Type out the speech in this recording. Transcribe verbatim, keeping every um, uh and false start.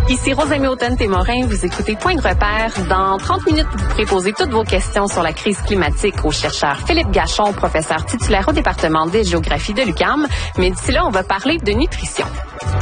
Ici Rosemée Automne-Témorin, vous écoutez Point de repère. Dans trente minutes, vous pourrez poser toutes vos questions sur la crise climatique au chercheur Philippe Gachon, professeur titulaire au département de géographie de l'U Q A M. Mais d'ici là, on va parler de nutrition.